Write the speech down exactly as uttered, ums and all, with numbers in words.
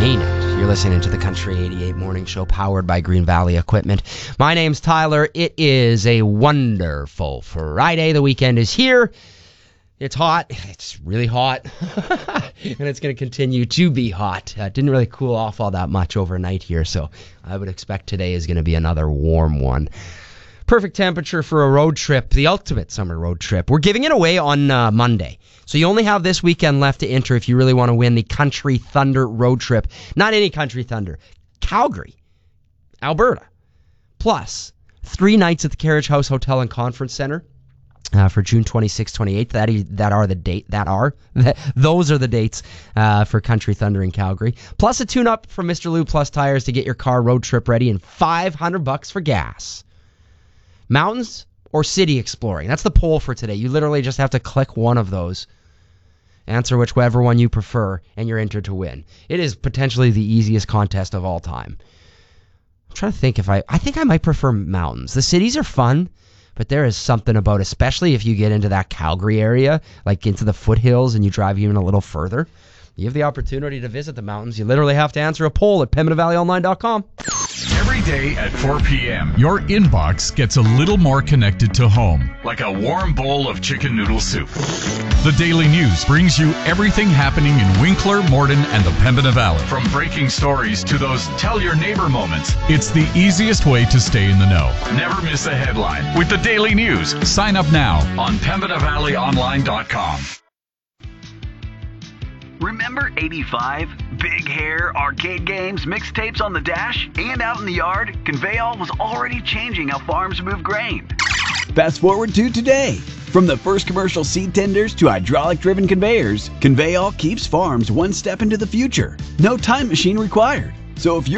Mean it. You're listening to the Country eighty-eight Morning Show powered by Green Valley Equipment. My name's Tyler. It is a wonderful Friday. The weekend is here. It's hot. It's really hot. And it's going to continue to be hot. Uh, it didn't really cool off all that much overnight here, so I would expect today is going to be another warm one. Perfect temperature for a road trip, the ultimate summer road trip. We're giving it away on uh, Monday. So you only have this weekend left to enter if you really want to win the Country Thunder road trip. Not any Country Thunder. Calgary, Alberta. Plus, three nights at the Carriage House Hotel and Conference Center uh, for June twenty-sixth, twenty-eighth. That, is, that are the date. That are. Those are the dates uh, for Country Thunder in Calgary. Plus a tune-up from Mister Lube Plus Tires to get your car road trip ready and five hundred bucks for gas. Mountains or city exploring? That's the poll for today. You literally just have to click one of those. Answer whichever one you prefer, and you're entered to win. It is potentially the easiest contest of all time. I'm trying to think if I... I think I might prefer mountains. The cities are fun, but there is something about, especially if you get into that Calgary area, like into the foothills and you drive even a little further, you have the opportunity to visit the mountains. You literally have to answer a poll at pembina valley online dot com. Every day at four p.m., your inbox gets a little more connected to home, like a warm bowl of chicken noodle soup. The Daily News brings you everything happening in Winkler, Morden, and the Pembina Valley. From breaking stories to those tell your neighbor moments, it's the easiest way to stay in the know. Never miss a headline with the Daily News. Sign up now on pembina valley online dot com. Remember eighty-five? Big hair, arcade games, mixtapes on the dash, and out in the yard? Conveyall was already changing how farms move grain. Fast forward to today. From the first commercial seed tenders to hydraulic-driven conveyors, Conveyall keeps farms one step into the future. No time machine required. So if you're